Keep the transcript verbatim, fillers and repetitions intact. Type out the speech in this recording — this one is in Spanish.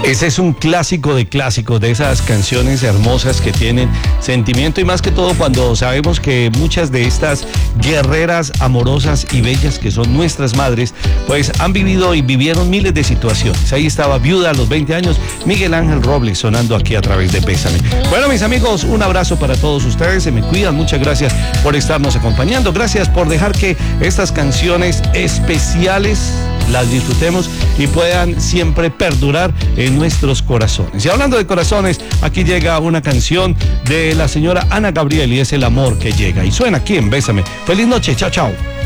Ese es un clásico de clásicos, de esas canciones hermosas que tienen sentimiento y más que todo cuando sabemos que muchas de estas guerreras amorosas y bellas que son nuestras madres, pues han vivido y vivieron miles de situaciones. Ahí estaba viuda a los veinte años, Miguel Ángel Robles sonando aquí a través de Bésame. Bueno, mis amigos, un abrazo para todos ustedes, se me cuidan, muchas gracias por estarnos acompañando, gracias por dejar que estas canciones especiales las disfrutemos y puedan siempre perdurar en nuestros corazones. Y hablando de corazones, aquí llega una canción de la señora Ana Gabriel y es El amor que llega. Y suena aquí en Bésame. Feliz noche, chao, chao.